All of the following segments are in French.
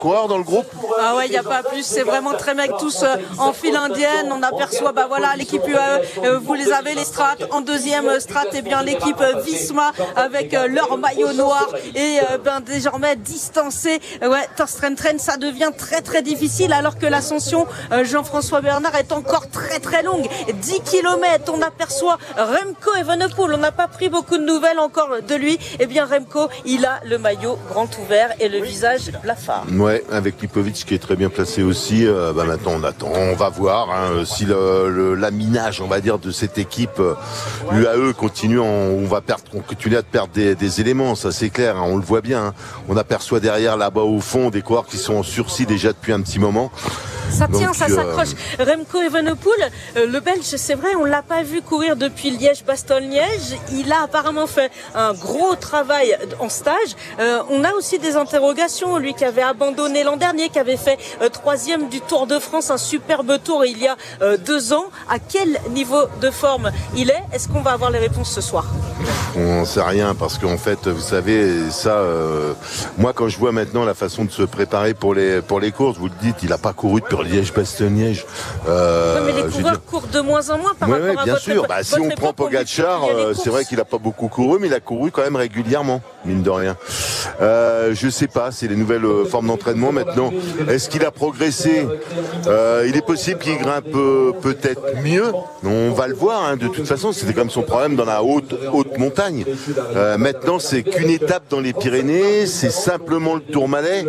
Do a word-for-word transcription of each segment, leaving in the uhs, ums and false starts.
coureurs dans le groupe. Ah ouais, il n'y a pas plus, c'est vraiment très mec, tous euh, en file indienne. On aperçoit, bah voilà, l'équipe U A E, euh, vous les avez, les Strat. En deuxième euh, Strat, eh bien l'équipe euh, Visma avec euh, leur maillot noir et euh, ben désormais distancé. Euh, ouais, Torstren-Tren, ça devient très très difficile alors que l'ascension euh, Jean-François Bernard est encore très très longue. dix kilomètres, on aperçoit Remco Evenepoel. On n'a pas pris beaucoup de nouvelles encore de lui. Eh bien Remco, il a le maillot grand ouvert et le visage blafard. Ouais, avec Lipovic qui est très bien placé aussi. Euh, bah maintenant on attend, on va voir hein, si le, le laminage, on va dire, de cette équipe euh, U A E continue. On, on va perdre, on continue à perdre des, des éléments, ça c'est clair. Hein, on le voit bien. Hein. On aperçoit derrière, là-bas au fond, des coureurs qui sont en sursis déjà depuis un petit moment. Ça tient, Donc, ça euh... s'accroche. Remco Evenepoel, euh, le Belge, c'est vrai, on l'a pas vu courir depuis Liège-Bastogne-Liège. Il a apparemment fait un gros travail en stage. Euh, on a aussi des interrogations. Lui qui avait abandonné l'an dernier, qui avait fait euh, troisième du Tour de France, un superbe tour il y a euh, deux ans. À quel niveau de forme il est? Est-ce qu'on va avoir les réponses ce soir? On n'en sait rien parce qu'en fait, vous savez, ça, euh, moi quand je vois maintenant la façon de se préparer pour les pour les courses, vous le dites, il n'a pas couru depuis Liège-Bastogne-Liège. Euh, oui, mais les coureurs dire... courent de moins en moins par oui, rapport oui, à bien votre sûr. Bah, si on prend Pogacar, euh, c'est vrai qu'il n'a pas beaucoup couru, mais il a couru quand même régulièrement, mine de rien. Euh, je sais pas, c'est les nouvelles euh, formes d'entraînement maintenant. Est-ce qu'il a progressé? euh, Il est possible qu'il grimpe euh, peut-être mieux. On va le voir. Hein, de toute façon, c'était quand même son problème dans la haute haute montagne. Euh, maintenant, c'est qu'une étape dans les Pyrénées. C'est simplement le Tourmalet.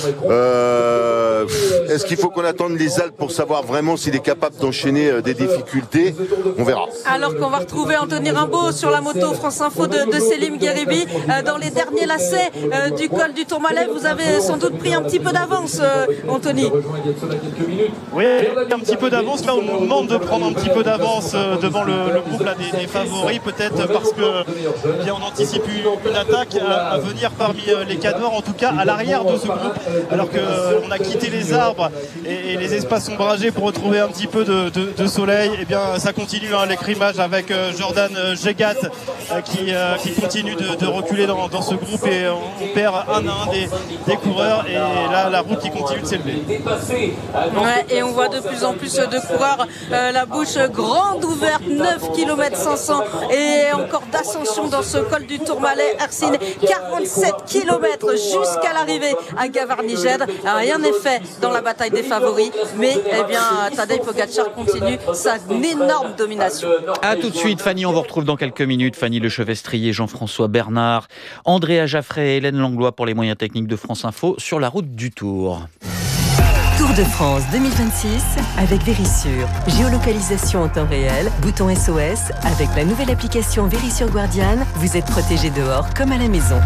Euh, est-ce qu'il faut qu'on attende les Alpes pour savoir vraiment s'il est capable d'enchaîner euh, des difficultés? On verra. Alors qu'on va retrouver Anthony Rimbaud sur la moto France Info de, de Selim Gueribi euh, dans les derniers lacets euh, du col du Tourmalet. Vous avez sans doute pris un petit peu d'avance, euh, Anthony. Oui, un petit peu d'avance. Là, on nous demande de prendre un petit peu d'avance euh, devant le, le groupe là, des, des favoris, peut-être parce que eh bien, on anticipe une, une attaque à, à venir parmi euh, les cadors, en tout cas à l'arrière de ce groupe, alors qu'on euh, a quitté les arbres et, et les espaces ombragés pour retrouver un petit peu de, de, de soleil. Et eh bien, ça continue hein, l'écrimage avec euh, Jordan Jegat euh, qui, euh, qui continue de, de reculer dans, dans ce groupe et on, on perd un à un des, des coureurs et là la route qui continue de s'élever. Ouais, et on voit de plus en plus de coureurs, euh, la bouche grande ouverte, neuf kilomètres cinq cents et encore d'ascension dans ce col du Tourmalet. Arsine, quarante-sept kilomètres jusqu'à l'arrivée à Gavarnie-Gèdre. Rien n'est fait dans la bataille des favoris, mais eh bien Tadej Pogacar continue sa énorme domination. A tout de suite Fanny, on vous retrouve dans quelques minutes. Fanny Lechevestrier, Jean-François Bernard, Andrea Jaffray et Hélène Langlois pour les moyens techniques de France Info sur la route du Tour. Tour de France deux mille vingt-six avec Vérissure. Géolocalisation en temps réel, bouton S O S. Avec la nouvelle application Vérissure Guardian, vous êtes protégé dehors comme à la maison.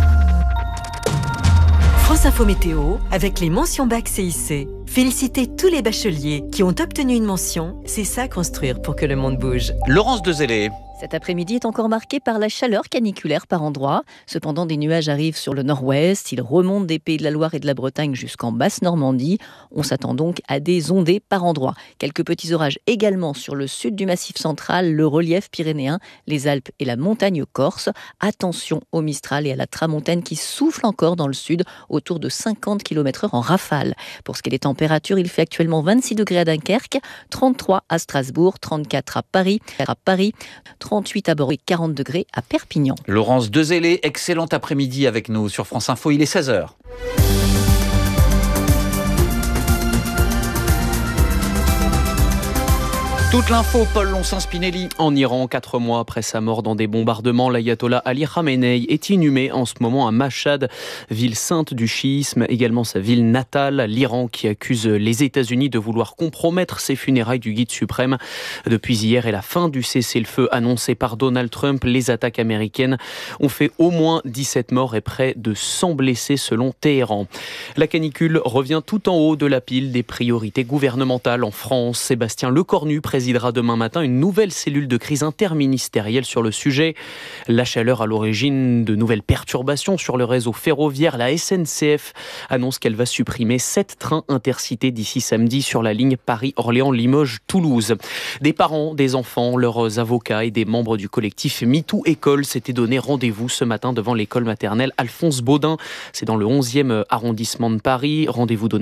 France Info Météo avec les mentions bac C I C. Félicitez tous les bacheliers qui ont obtenu une mention. C'est ça construire pour que le monde bouge. Laurence Dezellé. Cet après-midi est encore marqué par la chaleur caniculaire par endroits. Cependant, des nuages arrivent sur le nord-ouest. Ils remontent des Pays de la Loire et de la Bretagne jusqu'en Basse-Normandie. On s'attend donc à des ondées par endroits. Quelques petits orages également sur le sud du Massif central, le relief pyrénéen, les Alpes et la montagne corse. Attention au Mistral et à la tramontane qui souffle encore dans le sud, autour de cinquante kilomètres heure en rafale. Pour ce qui est des températures, il fait actuellement vingt-six degrés à Dunkerque, trente-trois à Strasbourg, trente-quatre à Paris, à Paris, trente-huit à Bordeaux et quarante degrés à Perpignan. Laurence Dezellé, excellent après-midi avec nous sur France Info, il est seize heures. Toute l'info, Paul Lonsin-Spinelli. En Iran, quatre mois après sa mort dans des bombardements, l'ayatollah Ali Khamenei est inhumé en ce moment à Mashhad, ville sainte du chiisme, également sa ville natale, l'Iran qui accuse les États-Unis de vouloir compromettre ses funérailles du guide suprême. Depuis hier et la fin du cessez-le-feu annoncé par Donald Trump, les attaques américaines ont fait au moins dix-sept morts et près de cent blessés selon Téhéran. La canicule revient tout en haut de la pile des priorités gouvernementales en France. Sébastien Lecornu, président présidera demain matin une nouvelle cellule de crise interministérielle sur le sujet. La chaleur à l'origine de nouvelles perturbations sur le réseau ferroviaire. La S N C F annonce qu'elle va supprimer sept trains intercités d'ici samedi sur la ligne Paris-Orléans-Limoges-Toulouse. Des parents, des enfants, leurs avocats et des membres du collectif MeToo École s'étaient donné rendez-vous ce matin devant l'école maternelle Alphonse Baudin. C'est dans le onzième arrondissement de Paris. Rendez-vous donné